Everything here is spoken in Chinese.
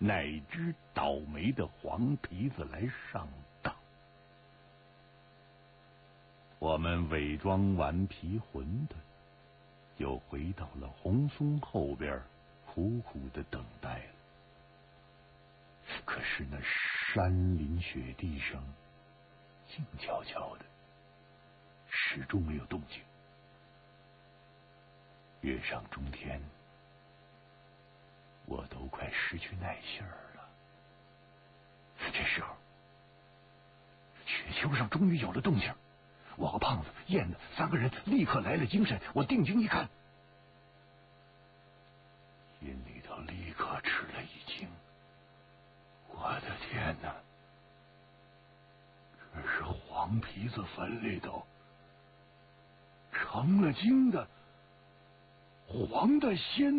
哪只倒霉的黄皮子来上当。我们伪装完皮馄饨，又回到了红松后边，苦苦的等待了。可是那山林雪地上静悄悄的，始终没有动静。月上中天，我都快失去耐性了。这时候，雪丘上终于有了动静。我和胖子、燕子三个人立刻来了精神。我定睛一看，心里头立刻吃了一惊。我的天哪！这是黄皮子坟里头成了精的黄的仙